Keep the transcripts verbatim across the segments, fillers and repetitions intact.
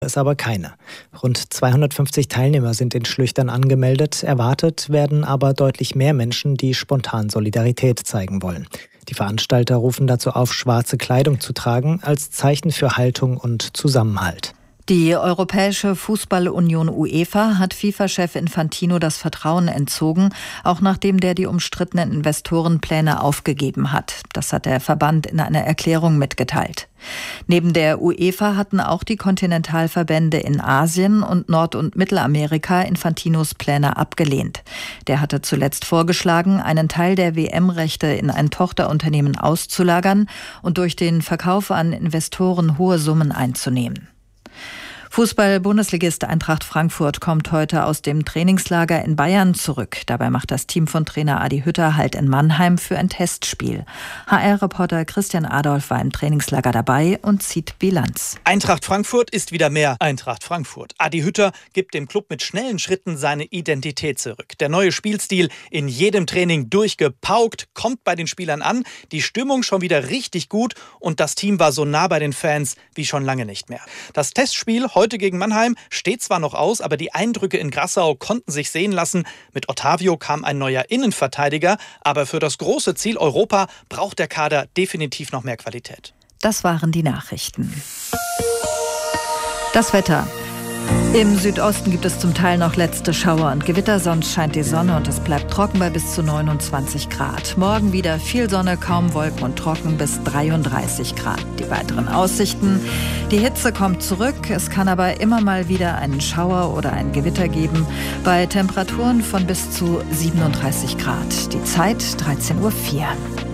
ist aber keine. Rund zweihundertfünfzig Teilnehmer sind in Schlüchtern angemeldet. Erwartet werden aber deutlich mehr Menschen, die spontan Solidarität zeigen wollen. Die Veranstalter rufen dazu auf, schwarze Kleidung zu tragen, als Zeichen für Haltung und Zusammenhalt. Die Europäische Fußballunion UEFA hat FIFA-Chef Infantino das Vertrauen entzogen, auch nachdem der die umstrittenen Investorenpläne aufgegeben hat. Das hat der Verband in einer Erklärung mitgeteilt. Neben der UEFA hatten auch die Kontinentalverbände in Asien und Nord- und Mittelamerika Infantinos Pläne abgelehnt. Der hatte zuletzt vorgeschlagen, einen Teil der W M-Rechte in ein Tochterunternehmen auszulagern und durch den Verkauf an Investoren hohe Summen einzunehmen. Fußball-Bundesligist Eintracht Frankfurt kommt heute aus dem Trainingslager in Bayern zurück. Dabei macht das Team von Trainer Adi Hütter Halt in Mannheim für ein Testspiel. H R-Reporter Christian Adolf war im Trainingslager dabei und zieht Bilanz. Eintracht Frankfurt ist wieder mehr Eintracht Frankfurt. Adi Hütter gibt dem Club mit schnellen Schritten seine Identität zurück. Der neue Spielstil, in jedem Training durchgepaukt, kommt bei den Spielern an. Die Stimmung schon wieder richtig gut und das Team war so nah bei den Fans wie schon lange nicht mehr. Das Testspiel heute gegen Mannheim steht zwar noch aus, aber die Eindrücke in Grassau konnten sich sehen lassen. Mit Ottavio kam ein neuer Innenverteidiger, aber für das große Ziel Europa braucht der Kader definitiv noch mehr Qualität. Das waren die Nachrichten. Das Wetter. Im Südosten gibt es zum Teil noch letzte Schauer und Gewitter, sonst scheint die Sonne und es bleibt trocken bei bis zu neunundzwanzig Grad. Morgen wieder viel Sonne, kaum Wolken und trocken bis dreiunddreißig Grad. Die weiteren Aussichten: Die Hitze kommt zurück, es kann aber immer mal wieder einen Schauer oder ein Gewitter geben, bei Temperaturen von bis zu siebenunddreißig Grad. Die Zeit dreizehn Uhr vier.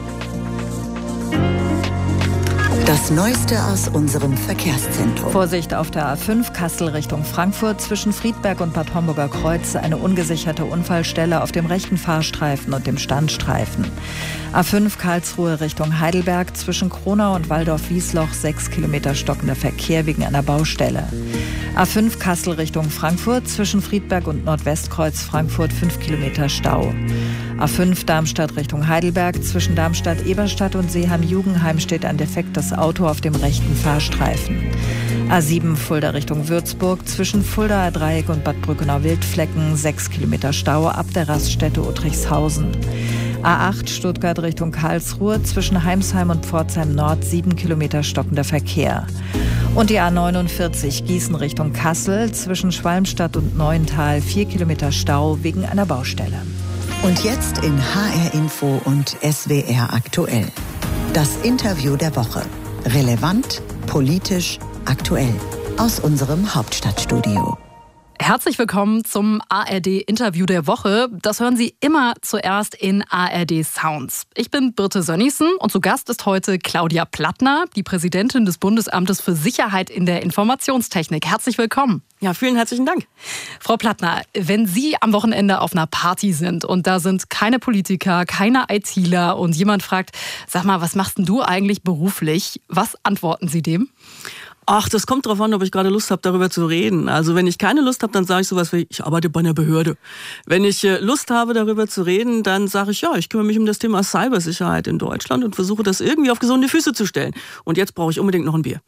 Das Neueste aus unserem Verkehrszentrum. Vorsicht auf der A fünf Kassel Richtung Frankfurt zwischen Friedberg und Bad Homburger Kreuz. Eine ungesicherte Unfallstelle auf dem rechten Fahrstreifen und dem Standstreifen. A fünf Karlsruhe Richtung Heidelberg zwischen Kronau und Waldorf-Wiesloch. Sechs Kilometer stockender Verkehr wegen einer Baustelle. A fünf Kassel Richtung Frankfurt zwischen Friedberg und Nordwestkreuz Frankfurt. Fünf Kilometer Stau. A fünf Darmstadt Richtung Heidelberg zwischen Darmstadt-Eberstadt und Seeheim-Jugenheim steht ein defektes Auto auf dem rechten Fahrstreifen. A sieben Fulda Richtung Würzburg zwischen Fuldaer Dreieck und Bad Brückenau-Wildflecken. Sechs Kilometer Stau ab der Raststätte Uttrichshausen. A acht Stuttgart Richtung Karlsruhe zwischen Heimsheim und Pforzheim Nord. Sieben Kilometer stockender Verkehr. Und die A neunundvierzig Gießen Richtung Kassel zwischen Schwalmstadt und Neuental. Vier Kilometer Stau wegen einer Baustelle. Und jetzt in H R Info und S W R aktuell. Das Interview der Woche. Relevant, politisch, aktuell. Aus unserem Hauptstadtstudio. Herzlich willkommen zum A R D-Interview der Woche. Das hören Sie immer zuerst in A R D Sounds. Ich bin Birte Sönnigsen und zu Gast ist heute Claudia Plattner, die Präsidentin des Bundesamtes für Sicherheit in der Informationstechnik. Herzlich willkommen. Ja, vielen herzlichen Dank. Frau Plattner, wenn Sie am Wochenende auf einer Party sind und da sind keine Politiker, keine ITler und jemand fragt, sag mal, was machst denn du eigentlich beruflich? Was antworten Sie dem? Ach, das kommt drauf an, ob ich gerade Lust habe, darüber zu reden. Also wenn ich keine Lust habe, dann sage ich sowas wie, ich arbeite bei einer Behörde. Wenn ich Lust habe, darüber zu reden, dann sage ich, ja, ich kümmere mich um das Thema Cybersicherheit in Deutschland und versuche das irgendwie auf gesunde Füße zu stellen. Und jetzt brauche ich unbedingt noch ein Bier.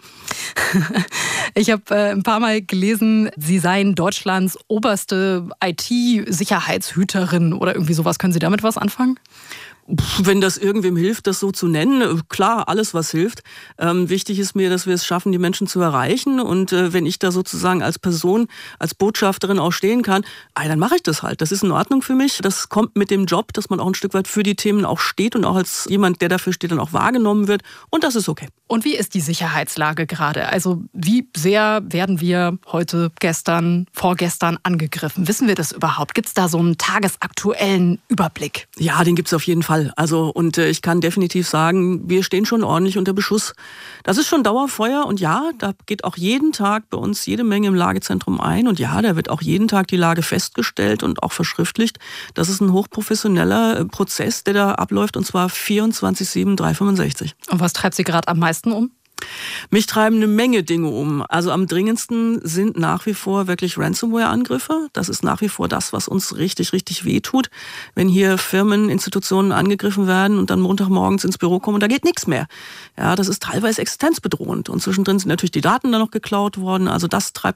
Ich habe äh, ein paar Mal gelesen, Sie seien Deutschlands oberste I T-Sicherheitshüterin oder irgendwie sowas. Können Sie damit was anfangen? Wenn das irgendwem hilft, das so zu nennen, klar, alles was hilft. Ähm, wichtig ist mir, dass wir es schaffen, die Menschen zu erreichen. Und äh, wenn ich da sozusagen als Person, als Botschafterin auch stehen kann, ah, dann mache ich das halt. Das ist in Ordnung für mich. Das kommt mit dem Job, dass man auch ein Stück weit für die Themen auch steht und auch als jemand, der dafür steht, dann auch wahrgenommen wird. Und das ist okay. Und wie ist die Sicherheitslage gerade? Also wie sehr werden wir heute, gestern, vorgestern angegriffen? Wissen wir das überhaupt? Gibt es da so einen tagesaktuellen Überblick? Ja, den gibt es auf jeden Fall. Also und äh, ich kann definitiv sagen, wir stehen schon ordentlich unter Beschuss. Das ist schon Dauerfeuer und ja, da geht auch jeden Tag bei uns jede Menge im Lagezentrum ein und ja, da wird auch jeden Tag die Lage festgestellt und auch verschriftlicht. Das ist ein hochprofessioneller Prozess, der da abläuft und zwar vierundzwanzig sieben, dreihundertfünfundsechzig. Und was treibt Sie gerade am meisten um? Mich treiben eine Menge Dinge um. Also am dringendsten sind nach wie vor wirklich Ransomware-Angriffe. Das ist nach wie vor das, was uns richtig, richtig wehtut. Wenn hier Firmen, Institutionen angegriffen werden und dann Montagmorgens ins Büro kommen und da geht nichts mehr. Ja, das ist teilweise existenzbedrohend. Und zwischendrin sind natürlich die Daten dann noch geklaut worden. Also das treibt